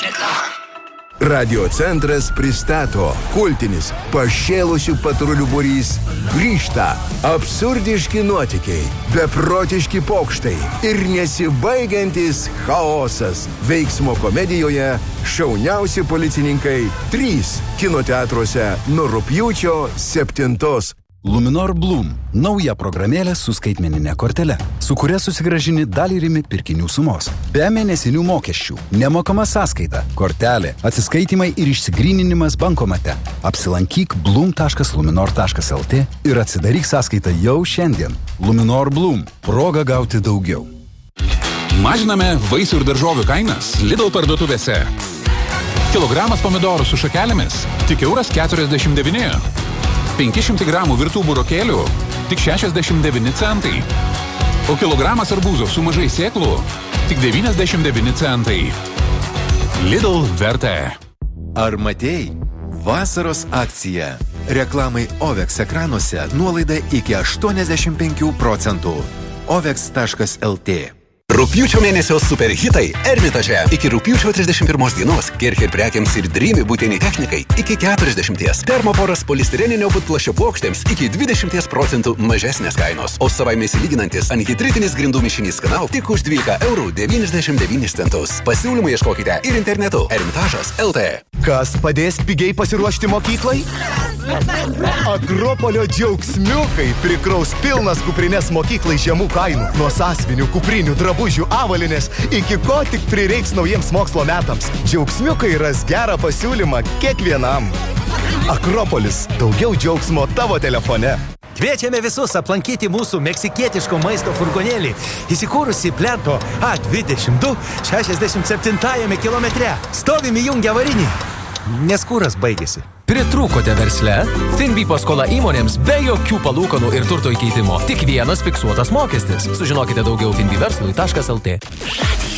Radio centras pristato kultinis pašėlusių patrulių būrys grįžta absurdiški nuotykiai, beprotiški pokštai ir nesibaigiantis chaosas. Veiksmo komedijoje Šauniausi policininkai 3 kino teatruose nuo rugpjūčio 7. Luminor Bloom – nauja programėlė su skaitmeninė kortele, su kuria susigrąžini dalį rimi pirkinių sumos. Be mėnesinių mokesčių, nemokama sąskaita, kortelė, atsiskaitimai ir išsigryninimas bankomate. Apsilankyk bloom.luminor.lt ir atsidaryk sąskaitą jau šiandien. Luminor Bloom – proga gauti daugiau. Mažiname vaisių ir daržovių kainas Lidl parduotuvėse. Kilogramas pomidorų su šakelėmis tik €49. 500 gramų virtų burokėlių tik 69 centai. O kilogramas arbūzo su mažai sėklų tik 99 centai. Lidl vertė. Ar matei? Vasaros akcija. Reklamai Ovex ekranuose nuolaida iki 85%. Ovex.lt. Rugpjūčio mėnesio superhitai Ermitaže. Iki rugpjūčio 31 dienos Kircher prekiams ir Dreamy būtiniai technikai iki 40. Termoporas polistireninio būtplašio plokštėms iki 20% mažesnės kainos. O savaime įsilyginantis anhidritinis grindų mišinys Kanau tik už €12.99. Pasiūlymų ieškokite ir internetu Ermitažas.lt. Kas padės pigiai pasiruošti mokyklai? Akropolio džiaugsmiukai prikraus pilnas kuprines mokyklai žemų kainų. Nuo sąsvinių, kuprinių, drabužių, avalinės, iki ko tik prireiks naujiems mokslo metams. Džiaugsmiukai ras gerą pasiūlymą kiekvienam. Akropolis. Daugiau džiaugsmo tavo telefone. Kviečiame visus aplankyti mūsų meksikietiško maisto furgonėlį, įsikūrusi plento A22 67 kilometre. Stovim įjungę varinį, nes kuras baigėsi. Pritrūkote versle? Finbi paskola įmonėms be jokių palūkanų ir turto įkeitimo. Tik vienas fiksuotas mokestis. Sužinokite daugiau finbiverslui.lt.